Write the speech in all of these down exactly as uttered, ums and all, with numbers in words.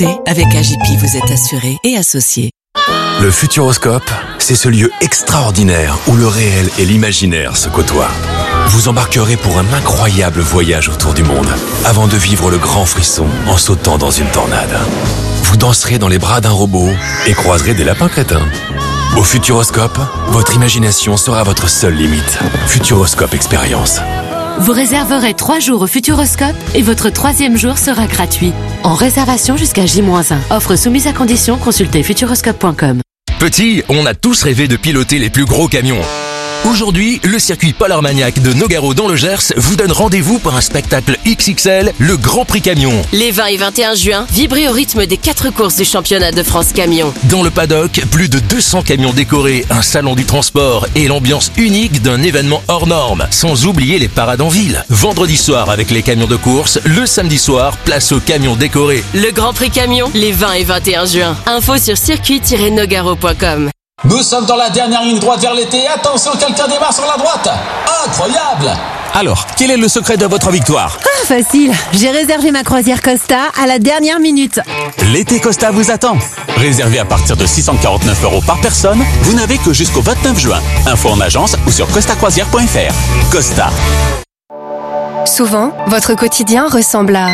Avec A J P, vous êtes assuré et associé. Le Futuroscope, c'est ce lieu extraordinaire où le réel et l'imaginaire se côtoient. Vous embarquerez pour un incroyable voyage autour du monde, avant de vivre le grand frisson en sautant dans une tornade. Vous danserez dans les bras d'un robot et croiserez des lapins crétins. Au Futuroscope, votre imagination sera votre seule limite. Futuroscope Expérience. Vous réserverez trois jours au Futuroscope et votre troisième jour sera gratuit. En réservation jusqu'à J moins un. Offre soumise à condition, consultez futuroscope point com. Petit, on a tous rêvé de piloter les plus gros camions. Aujourd'hui, le circuit Paul Armagnac de Nogaro dans le Gers vous donne rendez-vous pour un spectacle X X L, le Grand Prix Camion. Les vingt et vingt et un juin, vibrez au rythme des quatre courses du championnat de France Camion. Dans le paddock, plus de deux cents camions décorés, un salon du transport et l'ambiance unique d'un événement hors norme. Sans oublier les parades en ville. Vendredi soir avec les camions de course, le samedi soir, place aux camions décorés. Le Grand Prix Camion, les vingt et vingt et un juin. Info sur circuit tiret nogaro point com. Nous sommes dans la dernière ligne droite vers l'été. Attention, quelqu'un démarre sur la droite. Incroyable! Alors, quel est le secret de votre victoire? Ah, facile. J'ai réservé ma croisière Costa à la dernière minute. L'été Costa vous attend. Réservé à partir de six cent quarante-neuf euros par personne, vous n'avez que jusqu'au vingt-neuf juin. Info en agence ou sur costa croisière point f r. Costa. Souvent, votre quotidien ressemble à...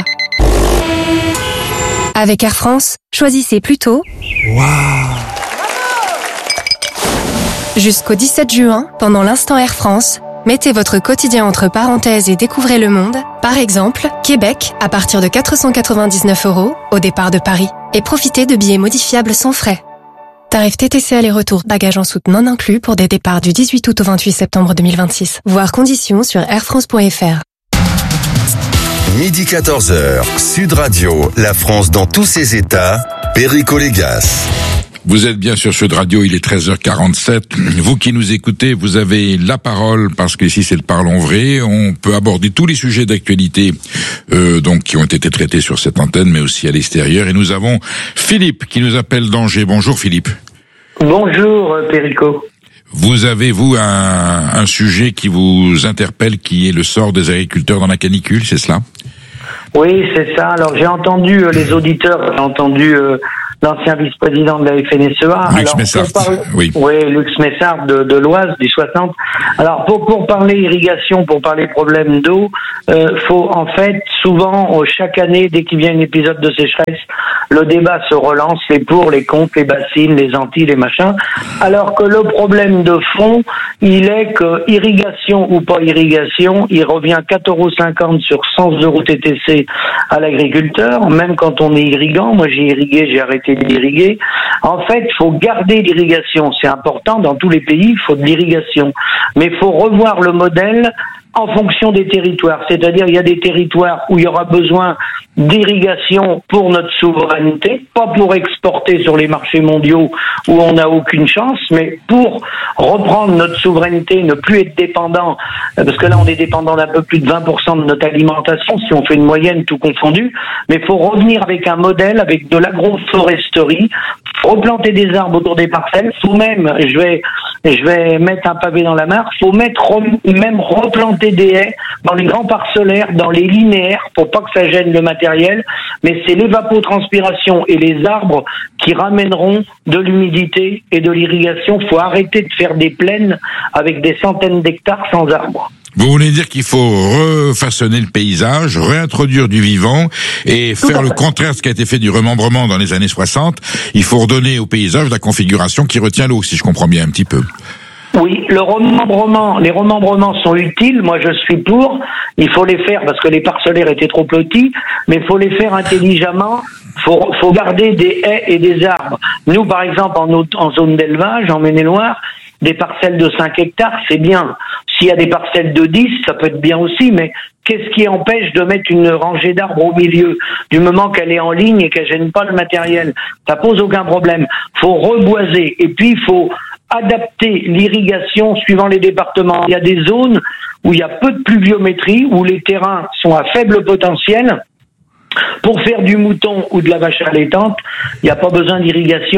Avec Air France, choisissez plutôt... Waouh! Jusqu'au dix-sept juin, pendant l'instant Air France, mettez votre quotidien entre parenthèses et découvrez le monde. Par exemple, Québec, à partir de quatre cent quatre-vingt-dix-neuf euros au départ de Paris. Et profitez de billets modifiables sans frais. Tarif T T C aller-retour, bagages en soute non inclus pour des départs du dix-huit août au vingt-huit septembre deux mille vingt-six. Voir conditions sur air france point f r. Midi quatorze heures, Sud Radio, la France dans tous ses états, Perico Légas. Vous êtes bien sur Sud Radio, il est treize heures quarante-sept. Vous qui nous écoutez, vous avez la parole parce qu'ici c'est le Parlons Vrai. On peut aborder tous les sujets d'actualité euh, donc qui ont été traités sur cette antenne, mais aussi à l'extérieur. Et nous avons Philippe qui nous appelle d'Angers. Bonjour Philippe. Bonjour Perico. Vous avez, vous, un, un sujet qui vous interpelle, qui est le sort des agriculteurs dans la canicule, c'est cela? Oui, c'est ça. Alors j'ai entendu euh, les auditeurs, j'ai entendu... Euh, l'ancien vice-président de la F N S E A. Lux Messard, parle... oui. Oui, Lux Messard de, de l'Oise, du soixante. Alors, pour, pour parler irrigation, pour parler problème d'eau, euh, faut, en fait, souvent, chaque année, dès qu'il vient un épisode de sécheresse, le débat se relance, les pour, les contre, les bassines, les Antilles, les machins. Alors que le problème de fond, il est que irrigation ou pas irrigation, il revient quatre euros cinquante sur cent euros T T C à l'agriculteur, même quand on est irrigant. Moi, j'ai irrigué, j'ai arrêté d'irriguer. En fait, il faut garder l'irrigation. C'est important. Dans tous les pays, il faut de l'irrigation. Mais il faut revoir le modèle en fonction des territoires. C'est-à-dire, il y a des territoires où il y aura besoin d'irrigation pour notre souveraineté, pas pour exporter sur les marchés mondiaux où on n'a aucune chance, mais pour reprendre notre souveraineté, ne plus être dépendant, parce que là on est dépendant d'un peu plus de vingt pour cent de notre alimentation, si on fait une moyenne tout confondu, mais il faut revenir avec un modèle, avec de l'agroforesterie, replanter des arbres autour des parcelles, faut même, je vais, je vais mettre un pavé dans la mare, faut mettre, même replanter des haies dans les grands parcellaires, dans les linéaires, pour pas que ça gêne le matériel, mais c'est l'évapotranspiration et les arbres qui ramèneront de l'humidité et de l'irrigation. Faut arrêter de faire des plaines avec des centaines d'hectares sans arbres. Vous voulez dire qu'il faut refaçonner le paysage, réintroduire du vivant et faire le contraire de ce qui a été fait du remembrement dans les années soixante. Il faut redonner au paysage la configuration qui retient l'eau, si je comprends bien un petit peu. Oui, le remembrement, les remembrements sont utiles. Moi, je suis pour. Il faut les faire parce que les parcellaires étaient trop petits, mais il faut les faire intelligemment. Faut, faut garder des haies et des arbres. Nous, par exemple, en, en zone d'élevage, en Maine-et-Loire, des parcelles de cinq hectares, c'est bien. S'il y a des parcelles de dix, ça peut être bien aussi, mais qu'est-ce qui empêche de mettre une rangée d'arbres au milieu, du moment qu'elle est en ligne et qu'elle gêne pas le matériel? Ça pose aucun problème. Faut reboiser. Et puis, il faut adapter l'irrigation suivant les départements. Il y a des zones où il y a peu de pluviométrie, où les terrains sont à faible potentiel. Pour faire du mouton ou de la vache allaitante, il n'y a pas besoin d'irrigation.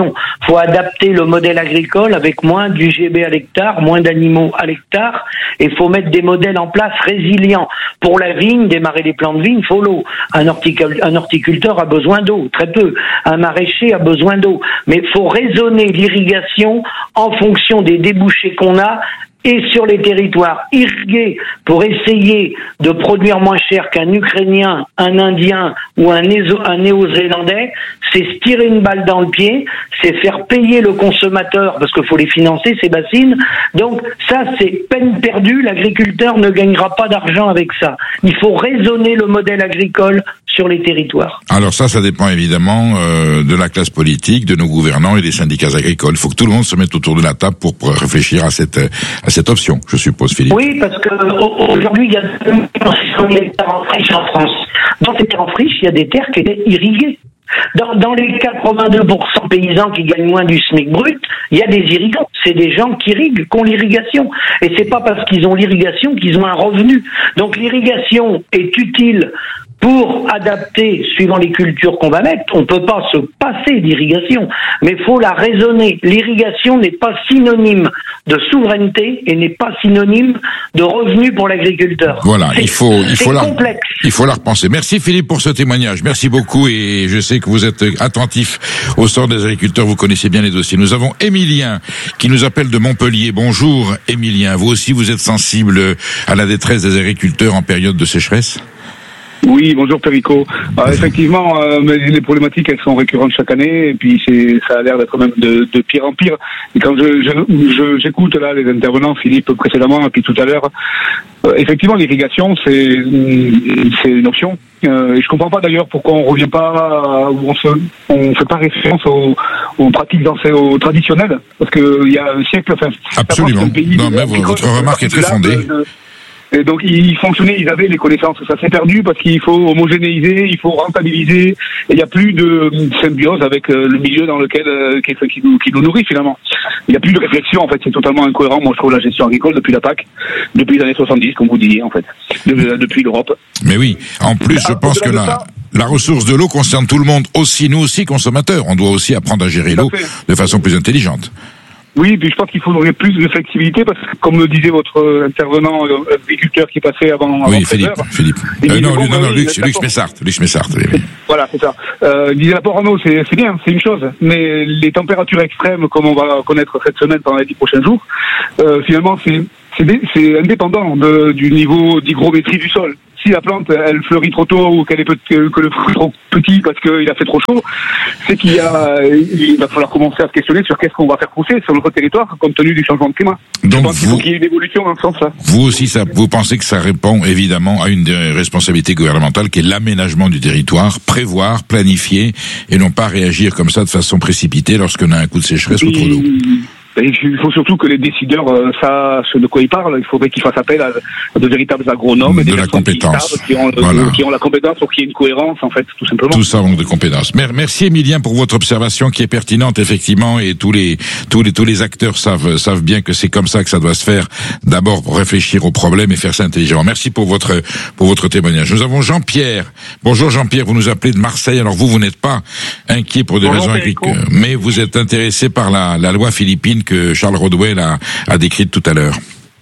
faut adapter le modèle agricole avec moins d'U G B à l'hectare, moins d'animaux à l'hectare, et il faut mettre des modèles en place résilients. Pour la vigne, démarrer les plants de vigne, il faut l'eau. Un, horticul- un horticulteur a besoin d'eau, très peu. Un maraîcher a besoin d'eau. Mais il faut raisonner l'irrigation en fonction des débouchés qu'on a et sur les territoires irrigués pour essayer de produire moins cher qu'un Ukrainien, un Indien ou un, Néo- un Néo-Zélandais, c'est se tirer une balle dans le pied, c'est faire payer le consommateur parce qu'il faut les financer, ces bassines. Donc ça, c'est peine perdue, l'agriculteur ne gagnera pas d'argent avec ça. Il faut raisonner le modèle agricole sur les territoires. Alors ça, ça dépend évidemment euh, de la classe politique, de nos gouvernants et des syndicats agricoles. Il faut que tout le monde se mette autour de la table pour, pour réfléchir à cette à cette option, je suppose, Philippe. Oui, parce que aujourd'hui, il y a deux millions six cent mille hectares en friche en France. Dans ces terres en friche, il y a des terres qui étaient irriguées. Dans, dans les quatre-vingt-deux pour cent paysans qui gagnent moins du SMIC brut, il y a des irrigants. C'est des gens qui irriguent, qui ont l'irrigation. Et c'est pas parce qu'ils ont l'irrigation qu'ils ont un revenu. Donc l'irrigation est utile pour adapter, suivant les cultures qu'on va mettre. On peut pas se passer d'irrigation, mais il faut la raisonner. L'irrigation n'est pas synonyme de souveraineté et n'est pas synonyme de revenu pour l'agriculteur. Voilà, c'est, il faut, il faut la, complexe. il faut la repenser. Merci Philippe pour ce témoignage. Merci beaucoup et je sais que vous êtes attentif au sort des agriculteurs. Vous connaissez bien les dossiers. Nous avons Émilien qui nous appelle de Montpellier. Bonjour Émilien. Vous aussi, vous êtes sensible à la détresse des agriculteurs en période de sécheresse? Oui, bonjour Perico. Euh, effectivement, euh, les problématiques elles sont récurrentes chaque année et puis c'est ça a l'air d'être même de, de pire en pire. Et quand je, je, je j'écoute là les intervenants, Philippe précédemment et puis tout à l'heure, euh, effectivement l'irrigation c'est c'est une option. Euh, et je comprends pas d'ailleurs pourquoi on revient pas, on se, on fait pas référence aux, aux pratiques aux traditionnelles parce que il y a un siècle, enfin. Absolument. Non mais votre remarque est très fondée. De, Et donc ils fonctionnaient, ils avaient les connaissances. Ça s'est perdu parce qu'il faut homogénéiser, il faut rentabiliser. Et il n'y a plus de symbiose avec le milieu dans lequel qui, qui, nous, qui nous nourrit finalement. Il n'y a plus de réflexion en fait. C'est totalement incohérent. Moi je trouve la gestion agricole depuis la P A C, depuis les années soixante-dix, comme vous disiez en fait, de, depuis l'Europe. Mais oui. En plus, je pense que la la ressource de l'eau concerne tout le monde aussi, nous aussi consommateurs. On doit aussi apprendre à gérer l'eau de façon plus intelligente. Oui, puis je pense qu'il faudrait plus de flexibilité parce que, comme le disait votre intervenant euh, agriculteur qui passait avant. Oui, avant Philippe. heures, Philippe. Euh, non, bon, non, non, oui, Luc, Luc Messart. Luc Messart. Oui, oui. Voilà, c'est ça. Euh, il disait l'apport en eau, c'est, c'est bien, c'est une chose, mais les températures extrêmes, comme on va connaître cette semaine pendant les dix prochains jours, euh, finalement, c'est, c'est, c'est indépendant de, du niveau d'hygrométrie du sol. Si la plante, elle fleurit trop tôt ou qu'elle est peut- que, que le fruit est trop petit parce qu'il a fait trop chaud, c'est qu'il y a, il va falloir commencer à se questionner sur qu'est-ce qu'on va faire pousser sur notre territoire compte tenu du changement de climat. Donc je pense vous, qu'il faut qu'il y ait une évolution dans ce sens-là. Vous aussi, ça, vous pensez que ça répond évidemment à une des responsabilités gouvernementales qui est l'aménagement du territoire, prévoir, planifier et non pas réagir comme ça de façon précipitée lorsqu'on a un coup de sécheresse ou trop d'eau. Et il faut surtout que les décideurs euh, sachent de quoi ils parlent. Il faudrait qu'ils fassent appel à, à de véritables agronomes et des de la compétence. Qui, savent, qui, ont, voilà. qui ont la compétence pour qu'il y ait une cohérence, en fait, tout simplement. Tout ça manque de compétences. Merci Émilien pour votre observation qui est pertinente effectivement et tous les tous les tous les acteurs savent savent bien que c'est comme ça que ça doit se faire. D'abord pour réfléchir aux problèmes et faire ça intelligemment. Merci pour votre pour votre témoignage. Nous avons Jean-Pierre. Bonjour Jean-Pierre, vous nous appelez de Marseille. Alors vous vous n'êtes pas inquiet pour des Bonjour, raisons agricoles, mais vous êtes intéressé par la la loi philippine que Charles Rodwell a, a décrite tout à l'heure.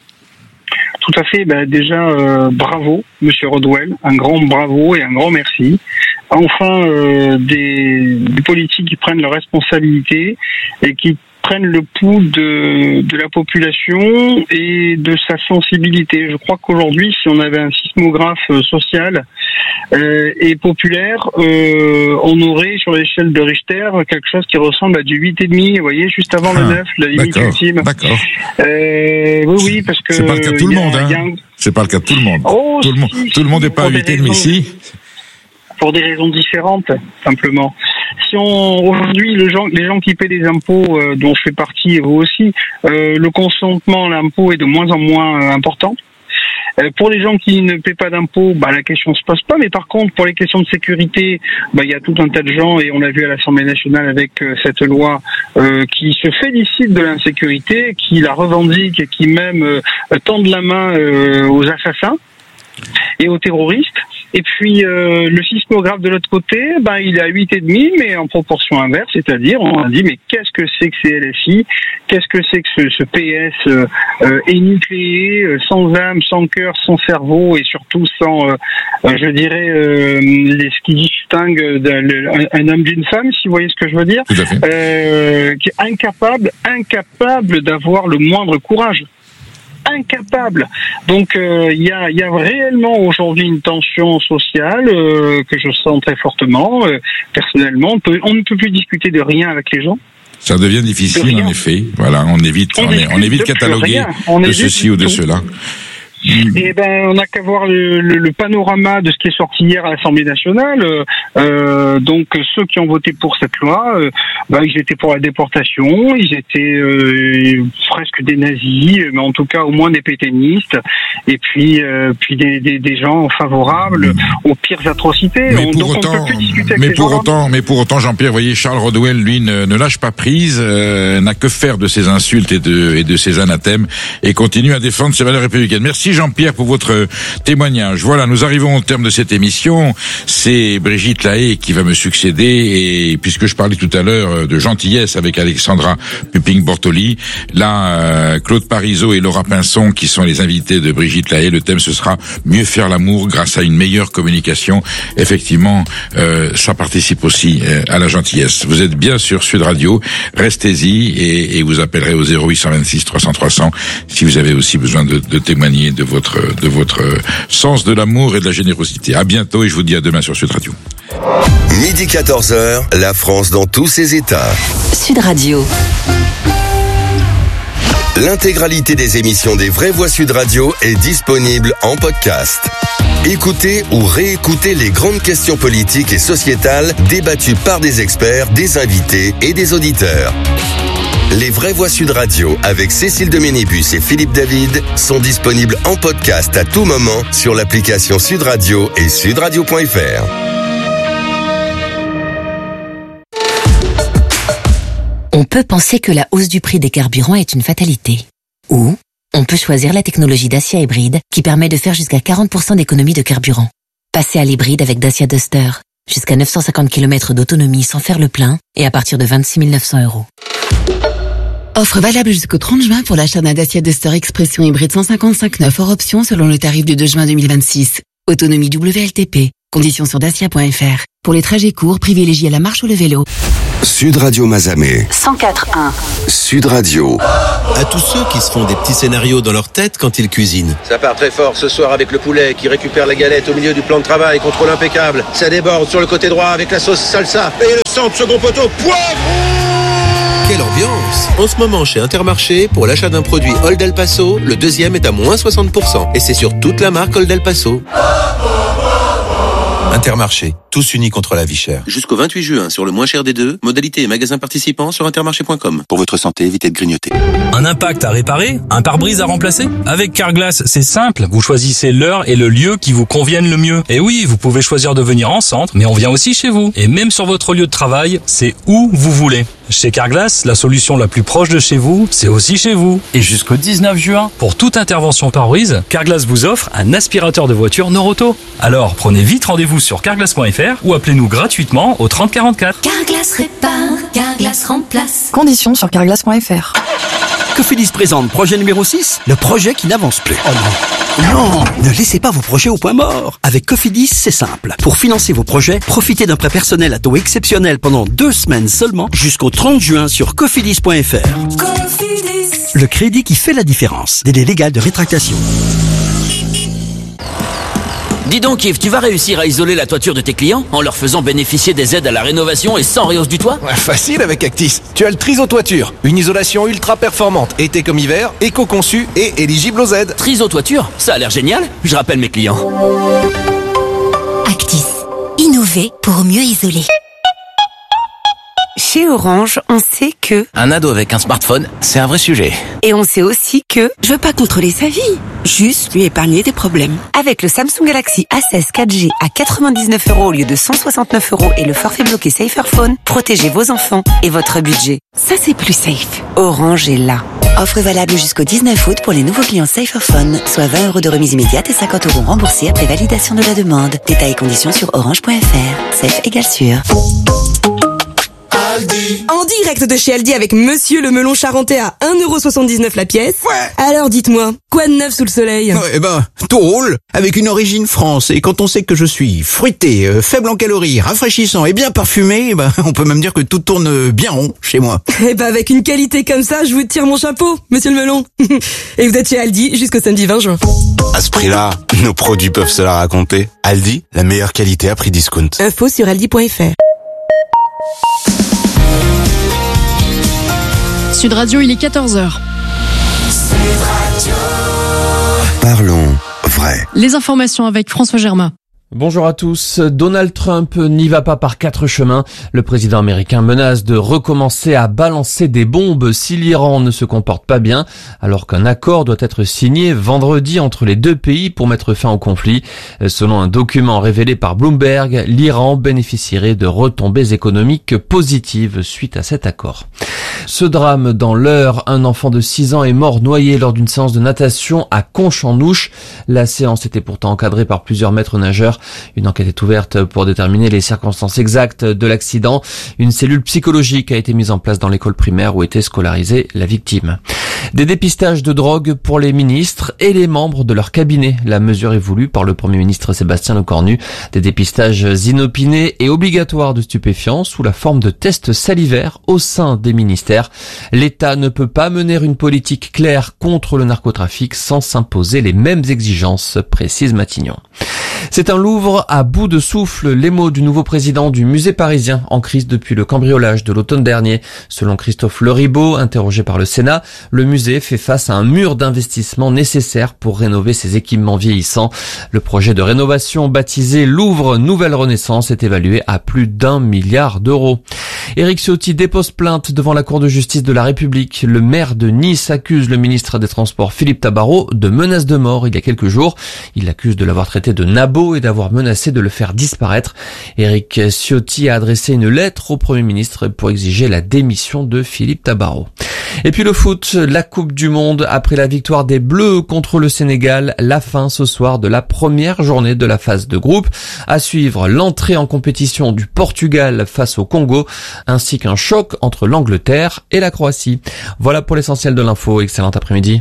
Tout à fait. Ben déjà, euh, bravo, Monsieur Rodwell. Un grand bravo et un grand merci. Enfin, euh, des, des politiques qui prennent leurs responsabilités et qui prennent le pouls de, de la population et de sa sensibilité. Je crois qu'aujourd'hui, si on avait un sismographe social euh, et populaire, euh, on aurait sur l'échelle de Richter quelque chose qui ressemble à du huit virgule cinq, vous voyez, juste avant ah, le neuf, la limite d'accord, ultime. D'accord. Euh, oui, oui, parce que... C'est pas le cas de tout le monde, hein. Un... C'est pas le cas de tout le monde. Oh, tout, le monde si, tout le monde n'est pas à huit virgule cinq ici. Pour des raisons différentes, simplement. Si on aujourd'hui les gens les gens qui paient des impôts, euh, dont je fais partie et vous aussi, euh, le consentement à l'impôt est de moins en moins euh, important. Euh, pour les gens qui ne paient pas d'impôts, bah la question se pose pas. Mais par contre, pour les questions de sécurité, bah il y a tout un tas de gens et on l'a vu à l'Assemblée nationale avec euh, cette loi euh, qui se félicitent de l'insécurité, qui la revendiquent et qui même euh, tendent la main euh, aux assassins et aux terroristes. Et puis euh, le sismographe de l'autre côté, ben il est à huit virgule cinq, mais en proportion inverse, c'est-à-dire on a dit mais qu'est-ce que c'est que ces L F I, qu'est-ce que c'est que ce, ce P S euh, euh, énucléé, euh, sans âme, sans cœur, sans cerveau et surtout sans, euh, euh, je dirais, euh, les, ce qui distingue d'un, un homme d'une femme, si vous voyez ce que je veux dire, euh, qui est incapable, incapable d'avoir le moindre courage. Incapable. Donc il euh, y a il y a réellement aujourd'hui une tension sociale euh, que je sens très fortement. Euh, personnellement, on, peut, on ne peut plus discuter de rien avec les gens. Ça devient difficile en effet. Voilà, on évite on, on, est, on évite de cataloguer de évite ceci ou de tout. Cela. Eh ben, on n'a qu'à voir le, le, le panorama de ce qui est sorti hier à l'Assemblée nationale. Euh, donc, ceux qui ont voté pour cette loi, euh, bah, ils étaient pour la déportation, ils étaient euh, presque des nazis, mais en tout cas au moins des pétainistes, et puis, euh, puis des, des, des gens favorables aux pires atrocités. Mais on, pour donc autant, on peut plus discuter avec mais ces pour gens-là. autant, mais pour autant, Jean-Pierre, voyez, Charles Rodwell, lui, ne, ne lâche pas prise, euh, n'a que faire de ses insultes et de, et de ses anathèmes, et continue à défendre ses valeurs républicaines. Merci Jean-Pierre pour votre témoignage. Voilà, nous arrivons au terme de cette émission. C'est Brigitte Lahaye qui va me succéder, et puisque je parlais tout à l'heure de gentillesse avec Alexandra Puping-Bortoli, là, euh, Claude Parisot et Laura Pinson qui sont les invités de Brigitte Lahaye. Le thème, ce sera mieux faire l'amour grâce à une meilleure communication. Effectivement, euh, ça participe aussi euh, à la gentillesse. Vous êtes bien sur Sud Radio, restez-y, et, et vous appellerez au zéro huit cent vingt-six trois cents trois cents si vous avez aussi besoin de, de témoigner de votre de votre sens de l'amour et de la générosité. À bientôt, et je vous dis à demain sur Sud Radio. Midi quatorze heures, la France dans tous ses états. Sud Radio. L'intégralité des émissions des Vraies Voix Sud Radio est disponible en podcast. Écoutez ou réécoutez les grandes questions politiques et sociétales débattues par des experts, des invités et des auditeurs. Les Vraies Voix Sud Radio avec Cécile de Ménibus et Philippe David sont disponibles en podcast à tout moment sur l'application Sud Radio et sudradio point f r. On peut penser que la hausse du prix des carburants est une fatalité. Ou on peut choisir la technologie Dacia hybride qui permet de faire jusqu'à quarante pour cent d'économie de carburant. Passez à l'hybride avec Dacia Duster. Jusqu'à neuf cent cinquante kilomètres d'autonomie sans faire le plein et à partir de vingt-six mille neuf cents euros. Offre valable jusqu'au trente juin pour l'achat d'un Dacia Duster Expression hybride cent cinquante-cinq neuf hors option selon le tarif du deux juin deux mille vingt-six. Autonomie W L T P. Conditions sur dacia point f r. Pour les trajets courts, privilégiez la marche ou le vélo. Sud Radio Mazamet. cent quatre un. Sud Radio. À tous ceux qui se font des petits scénarios dans leur tête quand ils cuisinent. Ça part très fort ce soir avec le poulet qui récupère la galette au milieu du plan de travail, contrôle impeccable. Ça déborde sur le côté droit avec la sauce salsa. Et le centre, second poteau, poivre. Quelle ambiance! En ce moment chez Intermarché, pour l'achat d'un produit Old El Paso, le deuxième est à moins soixante pour cent. Et c'est sur toute la marque Old El Paso. Intermarché, tous unis contre la vie chère. Jusqu'au vingt-huit juin, sur le moins cher des deux, modalité et magasins participants sur intermarché point com. Pour votre santé, évitez de grignoter. Un impact à réparer? Un pare-brise à remplacer? Avec Carglass, c'est simple. Vous choisissez l'heure et le lieu qui vous conviennent le mieux. Et oui, vous pouvez choisir de venir en centre, mais on vient aussi chez vous. Et même sur votre lieu de travail, c'est où vous voulez. Chez Carglass, la solution la plus proche de chez vous, c'est aussi chez vous. Et jusqu'au dix-neuf juin, pour toute intervention pare-brise, Carglass vous offre un aspirateur de voiture Noroto. Alors, prenez vite rendez-vous sur carglass point f r ou appelez-nous gratuitement au trente quarante-quatre. Carglass répare, Carglass remplace. Conditions sur carglass point f r. Cofidis présente projet numéro six, le projet qui n'avance plus. Oh non. Non, ne laissez pas vos projets au point mort. Avec Cofidis, c'est simple. Pour financer vos projets, profitez d'un prêt personnel à taux exceptionnel pendant deux semaines seulement jusqu'au trente juin sur cofidis point f r. Cofidis. Le crédit qui fait la différence. Délai légal de rétractation. Dis donc Yves, tu vas réussir à isoler la toiture de tes clients en leur faisant bénéficier des aides à la rénovation et sans réhausse du toit? Ouais, facile avec Actis. Tu as le Triso Toiture, une isolation ultra performante, été comme hiver, éco-conçue et éligible aux aides. Triso Toiture, ça a l'air génial. Je rappelle mes clients. Actis, innover pour mieux isoler. Chez Orange, on sait que... Un ado avec un smartphone, c'est un vrai sujet. Et on sait aussi que... Je veux pas contrôler sa vie, juste lui épargner des problèmes. Avec le Samsung Galaxy A seize quatre G à quatre-vingt-dix-neuf euros au lieu de cent soixante-neuf euros et le forfait bloqué Safer Phone, protégez vos enfants et votre budget. Ça, c'est plus safe. Orange est là. Offre valable jusqu'au dix-neuf août pour les nouveaux clients Saferphone, soit vingt euros de remise immédiate et cinquante euros remboursés après validation de la demande. Détails et conditions sur orange point f r. Safe égale sûr. Aldi. En direct de chez Aldi avec Monsieur le melon charentais à un euro soixante-dix-neuf la pièce. Ouais. Alors dites-moi, quoi de neuf sous le soleil? Eh ben, tout roule, avec une origine France. Et quand on sait que je suis fruité, euh, faible en calories, rafraîchissant et bien parfumé, eh ben, on peut même dire que tout tourne bien rond chez moi. Eh ben, avec une qualité comme ça, je vous tire mon chapeau, Monsieur le melon. Et vous êtes chez Aldi jusqu'au samedi vingt juin. À ce prix-là, nos produits peuvent se la raconter. Aldi, la meilleure qualité à prix discount. Info sur aldi point f r. Sud Radio, il est quatorze heures. Parlons vrai. Les informations avec François Germain. Bonjour à tous. Donald Trump n'y va pas par quatre chemins. Le président américain menace de recommencer à balancer des bombes si l'Iran ne se comporte pas bien, alors qu'un accord doit être signé vendredi entre les deux pays pour mettre fin au conflit. Selon un document révélé par Bloomberg, l'Iran bénéficierait de retombées économiques positives suite à cet accord. Ce drame dans l'Eure, un enfant de six ans est mort noyé lors d'une séance de natation à Conche-en-Ouche. La séance était pourtant encadrée par plusieurs maîtres nageurs. Une enquête est ouverte pour déterminer les circonstances exactes de l'accident. Une cellule psychologique a été mise en place dans l'école primaire où était scolarisée la victime. Des dépistages de drogue pour les ministres et les membres de leur cabinet. La mesure est voulue par le Premier ministre Sébastien Lecornu. Des dépistages inopinés et obligatoires de stupéfiants sous la forme de tests salivaires au sein des ministères. L'État ne peut pas mener une politique claire contre le narcotrafic sans s'imposer les mêmes exigences, précise Matignon. C'est un Louvre à bout de souffle, les mots du nouveau président du musée parisien, en crise depuis le cambriolage de l'automne dernier. Selon Christophe Leribaud, interrogé par le Sénat, le musée fait face à un mur d'investissement nécessaire pour rénover ses équipements vieillissants. Le projet de rénovation baptisé Louvre Nouvelle Renaissance est évalué à plus d'un milliard d'euros. Éric Ciotti dépose plainte devant la Cour de justice de la République. Le maire de Nice accuse le ministre des Transports Philippe Tabarot de menace de mort il y a quelques jours. Il l'accuse de l'avoir traité de nabo et d'avoir menacé de le faire disparaître. Éric Ciotti a adressé une lettre au Premier ministre pour exiger la démission de Philippe Tabarot. Et puis le foot, la Coupe du Monde, après la victoire des Bleus contre le Sénégal, la fin ce soir de la première journée de la phase de groupe. À suivre l'entrée en compétition du Portugal face au Congo, ainsi qu'un choc entre l'Angleterre et la Croatie. Voilà pour l'essentiel de l'info. Excellent après-midi.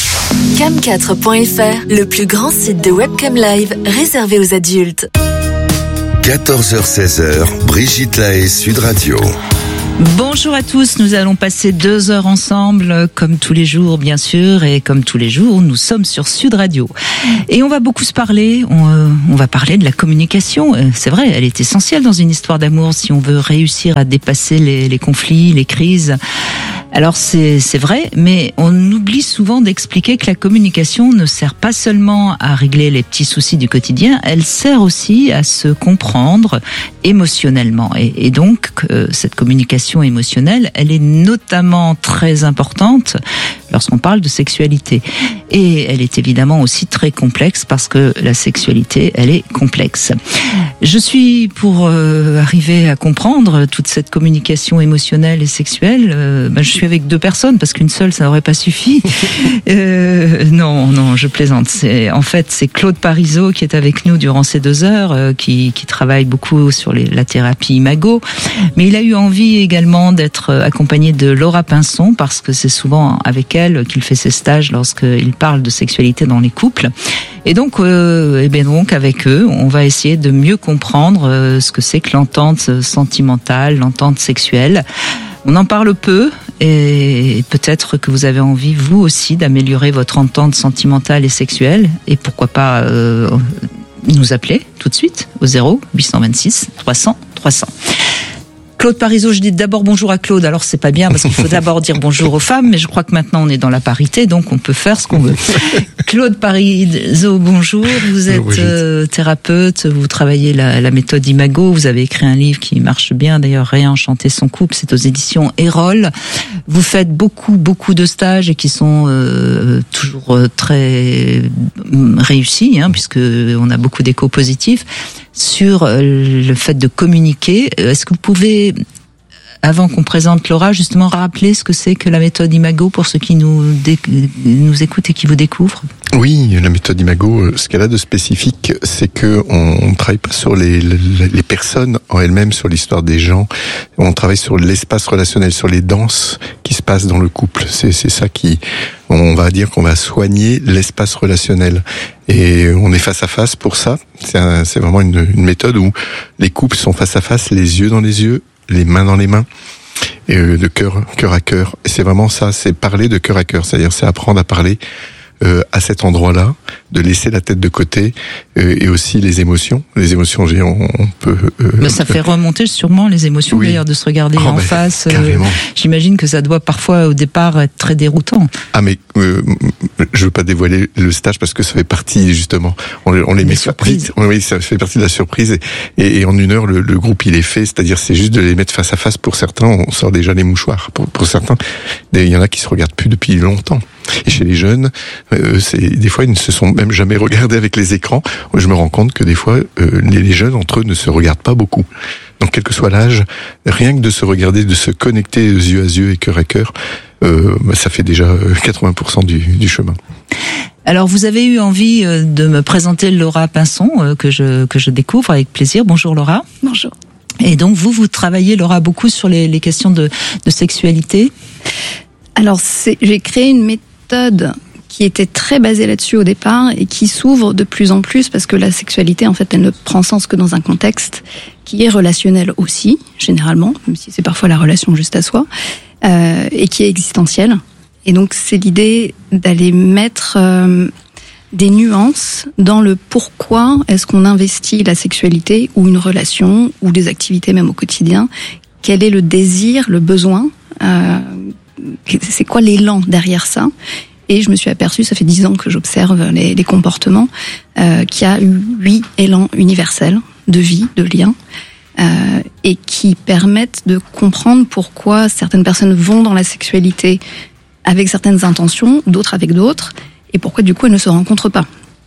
cam quatre point f r, le plus grand site de webcam live réservé aux adultes. quatorze heures seize, Brigitte Lahaie, Sud Radio. Bonjour à tous, nous allons passer deux heures ensemble, comme tous les jours bien sûr, et comme tous les jours, nous sommes sur Sud Radio. Et on va beaucoup se parler, on, euh, on va parler de la communication. C'est vrai, elle est essentielle dans une histoire d'amour si on veut réussir à dépasser les, les conflits, les crises. Alors c'est, c'est vrai, mais on oublie souvent d'expliquer que la communication ne sert pas seulement à régler les petits soucis du quotidien, elle sert aussi à se comprendre émotionnellement. Et, et donc, euh, cette communication émotionnelle, elle est notamment très importante lorsqu'on parle de sexualité. Et elle est évidemment aussi très complexe parce que la sexualité, elle est complexe. Je suis, pour euh, arriver à comprendre toute cette communication émotionnelle et sexuelle, euh, ben, je suis avec deux personnes parce qu'une seule, ça n'aurait pas suffi. Euh, non, non, je plaisante. C'est, en fait, c'est Claude Parisot qui est avec nous durant ces deux heures, euh, qui, qui travaille beaucoup sur les, la thérapie imago. Mais il a eu envie également d'être accompagné de Laura Pinson parce que c'est souvent avec elle qu'il fait ses stages lorsqu'il parle de sexualité dans les couples. Et donc, euh, et bien donc avec eux, on va essayer de mieux comprendre euh, ce que c'est que l'entente sentimentale, l'entente sexuelle. On en parle peu et peut-être que vous avez envie, vous aussi, d'améliorer votre entente sentimentale et sexuelle. Et pourquoi pas euh, nous appeler tout de suite au zéro huit cent vingt-six trois cents trois cents. Claude Parisot, je dis d'abord bonjour à Claude. Alors c'est pas bien parce qu'il faut d'abord dire bonjour aux femmes, mais je crois que maintenant on est dans la parité, donc on peut faire ce qu'on veut. Claude Parisot, bonjour. Vous êtes euh, thérapeute, vous travaillez la, la méthode Imago, vous avez écrit un livre qui marche bien, d'ailleurs Réenchanter son couple, c'est aux éditions Erol. Vous faites beaucoup, beaucoup de stages et qui sont euh, toujours très réussis, hein, puisque on a beaucoup d'échos positifs sur le fait de communiquer. Est-ce que vous pouvez Avant qu'on présente Laura, justement rappeler ce que c'est que la méthode Imago pour ceux qui nous, dé- nous écoutent et qui vous découvrent. Oui, la méthode Imago, ce qu'elle a de spécifique, c'est que on ne travaille pas sur les, les, les personnes en elles-mêmes, sur l'histoire des gens. On travaille sur l'espace relationnel, sur les danses qui se passent dans le couple. C'est, c'est ça qui, on va dire qu'on va soigner l'espace relationnel. Et on est face à face pour ça. C'est, un, c'est vraiment une, une méthode où les couples sont face à face, les yeux dans les yeux, les mains dans les mains. Et de cœur, cœur à cœur. Et c'est vraiment ça, c'est parler de cœur à cœur. C'est-à-dire, c'est apprendre à parler Euh, à cet endroit-là, de laisser la tête de côté euh, et aussi les émotions. Les émotions, on, on peut... Euh, Mais ça fait remonter sûrement les émotions oui. d'ailleurs de se regarder oh, en ben, face. Euh, j'imagine que ça doit parfois au départ être très déroutant. Ah mais euh, je veux pas dévoiler le stage parce que ça fait partie justement. On, on les met surprise. Oui, ça fait partie de la surprise et, et, et en une heure le, le groupe il est fait. C'est-à-dire c'est juste de les mettre face à face. Pour certains, on sort déjà les mouchoirs. Pour, pour certains, il y en a qui se regardent plus depuis longtemps. Et chez les jeunes, euh, c'est des fois ils ne se sont même jamais regardés avec les écrans. Je me rends compte que des fois euh, les, les jeunes entre eux ne se regardent pas beaucoup. Donc quel que soit l'âge, rien que de se regarder, de se connecter yeux à yeux et cœur à cœur, euh, bah, ça fait déjà quatre-vingts pour cent du, du chemin. Alors vous avez eu envie de me présenter Laura Pinson que je que je découvre avec plaisir. Bonjour Laura. Bonjour. Et donc vous vous travaillez Laura beaucoup sur les, les questions de, de sexualité. Alors c'est, j'ai créé une méthode qui était très basée là-dessus au départ et qui s'ouvre de plus en plus parce que la sexualité, en fait, elle ne prend sens que dans un contexte qui est relationnel aussi, généralement, même si c'est parfois la relation juste à soi, euh, et qui est existentielle. Et donc, c'est l'idée d'aller mettre euh, des nuances dans le pourquoi est-ce qu'on investit la sexualité ou une relation ou des activités même au quotidien. Quel est le désir, le besoin euh, c'est quoi l'élan derrière ça? Et je me suis aperçue, ça fait dix ans que j'observe les, les comportements, euh, qu'il y a eu huit élans universels de vie, de lien, euh, et qui permettent de comprendre pourquoi certaines personnes vont dans la sexualité avec certaines intentions, d'autres avec d'autres, et pourquoi du coup elles ne se rencontrent pas.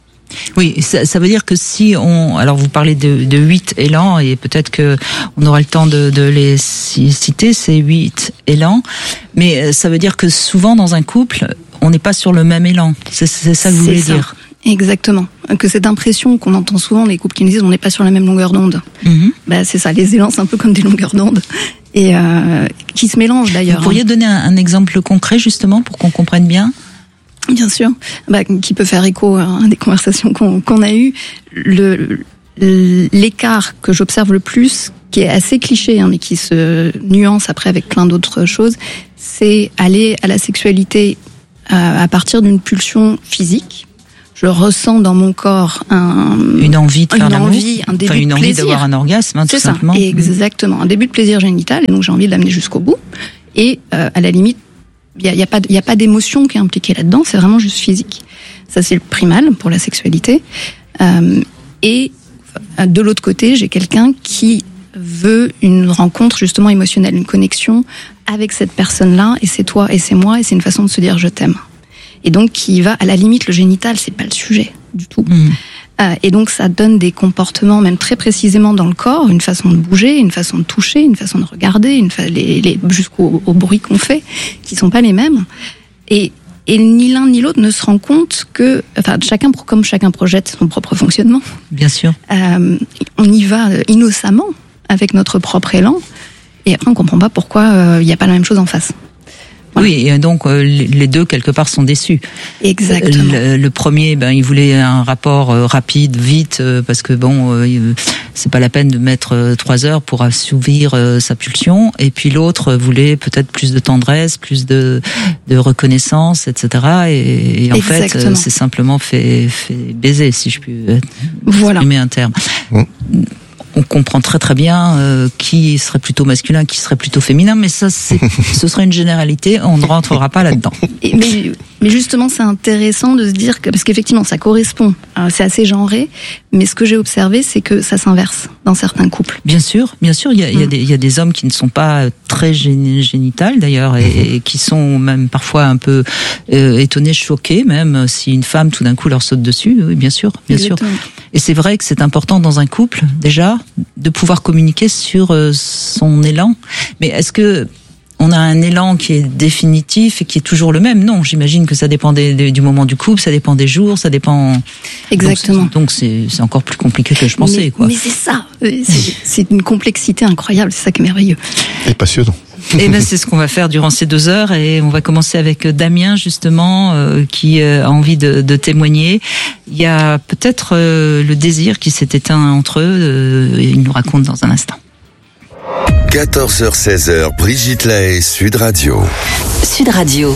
Oui, ça, ça veut dire que si on, alors vous parlez de, de huit élans et peut-être que on aura le temps de, de les citer ces huit élans, mais ça veut dire que souvent dans un couple, on n'est pas sur le même élan. C'est, c'est ça que vous voulez dire. Exactement. Que cette impression qu'on entend souvent les couples qui nous disent on n'est pas sur la même longueur d'onde. Mm-hmm. Bah c'est ça, les élans c'est un peu comme des longueurs d'onde et euh, qui se mélangent d'ailleurs. Vous pourriez donner un, un exemple concret justement pour qu'on comprenne bien? Bien sûr, bah, qui peut faire écho à des conversations qu'on, qu'on a eues. Le, l'écart que j'observe le plus, qui est assez cliché, hein, mais qui se nuance après avec plein d'autres choses, c'est aller à la sexualité à, à partir d'une pulsion physique. Je ressens dans mon corps un, une envie de faire une l'amour, envie, un début enfin, une de envie plaisir. d'avoir un orgasme, hein, tout c'est ça, simplement. Exactement, un début de plaisir génital, et donc j'ai envie de l'amener jusqu'au bout. Et euh, à la limite, il y a, y a pas, il y a pas d'émotion qui est impliquée là-dedans, c'est vraiment juste physique. Ça c'est le primal pour la sexualité. Euh, et de l'autre côté, j'ai quelqu'un qui veut une rencontre justement émotionnelle, une connexion avec cette personne-là, et c'est toi et c'est moi, et c'est une façon de se dire je t'aime. Et donc qui va à la limite, le génital, c'est pas le sujet du tout. Mmh. Euh, et donc ça donne des comportements même très précisément dans le corps, une façon de bouger, une façon de toucher, une façon de regarder, une fa- les, les, jusqu'au au bruit qu'on fait, qui sont pas les mêmes. Et, et ni l'un ni l'autre ne se rend compte que, enfin chacun comme chacun projette son propre fonctionnement. Bien sûr. Euh, on y va innocemment avec notre propre élan, et après on comprend pas pourquoi il euh, n'y a pas la même chose en face. Voilà. Oui, et donc euh, les deux quelque part sont déçus. Exactement. Le, le premier, ben il voulait un rapport euh, rapide, vite, euh, parce que bon, euh, c'est pas la peine de mettre euh, trois heures pour assouvir euh, sa pulsion. Et puis l'autre voulait peut-être plus de tendresse, plus de de reconnaissance, et cetera. Et, et en Exactement. fait, euh, c'est simplement fait fait baiser, si je puis euh, voilà. exprimer un terme. Mmh. On comprend très très bien euh, qui serait plutôt masculin, qui serait plutôt féminin, mais ça, c'est, ce serait une généralité, on ne rentrera pas là-dedans. Et mais, mais justement, c'est intéressant de se dire que, parce qu'effectivement, ça correspond, euh, c'est assez genré, mais ce que j'ai observé, c'est que ça s'inverse dans certains couples. Bien sûr, bien sûr, il y a, mmh. il y a, des, il y a des hommes qui ne sont pas très génitales d'ailleurs, et, et qui sont même parfois un peu euh, étonnés, choqués, même si une femme tout d'un coup leur saute dessus. Oui, bien sûr, bien Exactement. sûr. Et c'est vrai que c'est important dans un couple, déjà, de pouvoir communiquer sur euh, son élan. Mais est-ce que on a un élan qui est définitif et qui est toujours le même? Non, j'imagine que ça dépend des, des, du moment du couple, ça dépend des jours, ça dépend... Exactement. Donc c'est, c'est encore plus compliqué que je pensais. Mais, quoi. mais c'est ça, c'est, c'est une complexité incroyable, c'est ça qui est merveilleux. Et passionnant. Et ben c'est ce qu'on va faire durant ces deux heures, et on va commencer avec Damien justement euh, qui euh, a envie de, de témoigner. Il y a peut-être euh, le désir qui s'est éteint entre eux, euh, et il nous raconte dans un instant. quatorze heures seize heures, Brigitte Lahaie, Sud Radio. Sud Radio.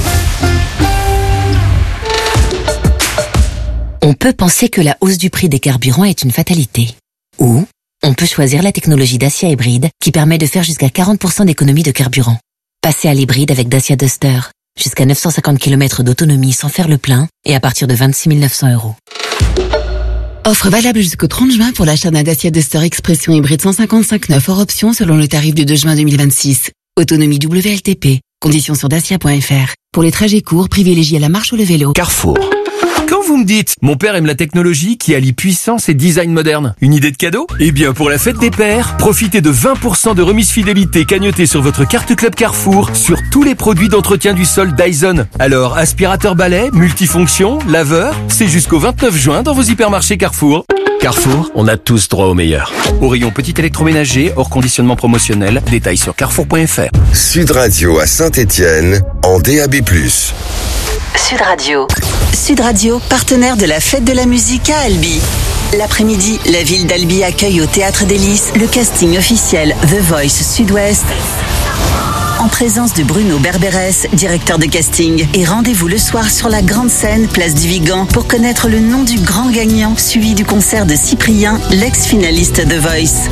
On peut penser que la hausse du prix des carburants est une fatalité. Ou on peut choisir la technologie Dacia hybride qui permet de faire jusqu'à quarante pour cent d'économie de carburant. Passez à l'hybride avec Dacia Duster. Jusqu'à neuf cent cinquante kilomètres d'autonomie sans faire le plein et à partir de vingt-six mille neuf cents euros. Offre valable jusqu'au trente juin pour l'achat d'un Dacia Duster Expression hybride cent cinquante-cinq neuf hors option selon le tarif du deux juin deux mille vingt-six. Autonomie W L T P. Conditions sur dacia point f r. Pour les trajets courts, privilégiez la marche ou le vélo. Carrefour. Quand vous me dites « Mon père aime la technologie qui allie puissance et design moderne », une idée de cadeau? Eh bien, pour la fête des pères, profitez de vingt pour cent de remise fidélité cagnotée sur votre carte Club Carrefour sur tous les produits d'entretien du sol Dyson. Alors, aspirateur balai, multifonction, laveur, c'est jusqu'au vingt-neuf juin dans vos hypermarchés Carrefour. Carrefour, on a tous droit au meilleur. Au rayon petit électroménager, hors conditionnement promotionnel, détails sur carrefour point f r. Sud Radio à Saint-Étienne, en D A B plus. Sud Radio. Sud Radio, partenaire de la Fête de la musique à Albi. L'après-midi, la ville d'Albi accueille au Théâtre des Lys le casting officiel The Voice Sud-Ouest, en présence de Bruno Berberes, directeur de casting. Et rendez-vous le soir sur la grande scène, place du Vigan, pour connaître le nom du grand gagnant, suivi du concert de Cyprien, l'ex-finaliste The Voice.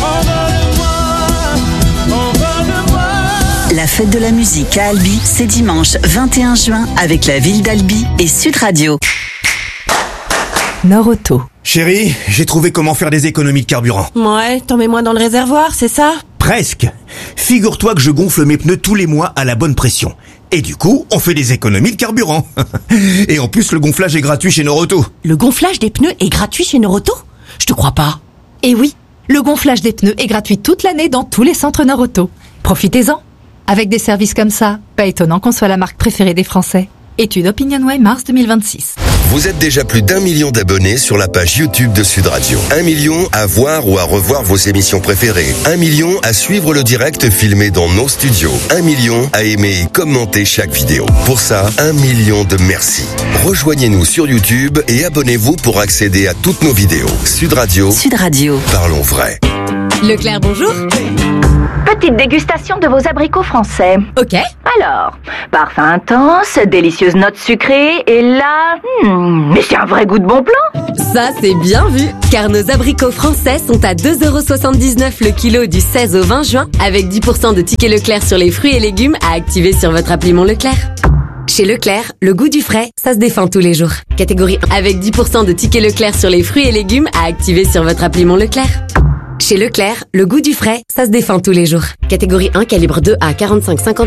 La Fête de la musique à Albi, c'est dimanche vingt et un juin avec la ville d'Albi et Sud Radio. Norauto. Chérie, j'ai trouvé comment faire des économies de carburant. Ouais, t'en mets moins dans le réservoir, c'est ça? Presque. Figure-toi que je gonfle mes pneus tous les mois à la bonne pression. Et du coup, on fait des économies de carburant. Et en plus, le gonflage est gratuit chez Norauto. Le gonflage des pneus est gratuit chez Norauto? Je te crois pas. Eh oui, le gonflage des pneus est gratuit toute l'année dans tous les centres Norauto. Profitez-en. Avec des services comme ça, pas étonnant qu'on soit la marque préférée des Français. Étude OpinionWay mars deux mille vingt-six. Vous êtes déjà plus d'un million d'abonnés sur la page YouTube de Sud Radio. Un million à voir ou à revoir vos émissions préférées. Un million à suivre le direct filmé dans nos studios. Un million à aimer et commenter chaque vidéo. Pour ça, un million de merci. Rejoignez-nous sur YouTube et abonnez-vous pour accéder à toutes nos vidéos. Sud Radio. Sud Radio. Parlons vrai. Leclerc, bonjour. Petite dégustation de vos abricots français. Ok. Alors, parfum intense, délicieuse note sucrée, et là... Hmm, mais c'est un vrai goût de bon plan. Ça, c'est bien vu, car nos abricots français sont à deux euros soixante-dix-neuf le kilo du seize au vingt juin, avec dix pour cent de tickets Leclerc sur les fruits et légumes à activer sur votre appli Mon Leclerc. Chez Leclerc, le goût du frais, ça se défend tous les jours. Catégorie un, avec dix pour cent de tickets Leclerc sur les fruits et légumes à activer sur votre appli Mon Leclerc. Chez Leclerc, le goût du frais, ça se défend tous les jours. Catégorie un, calibre deux à quarante-cinq cinquante.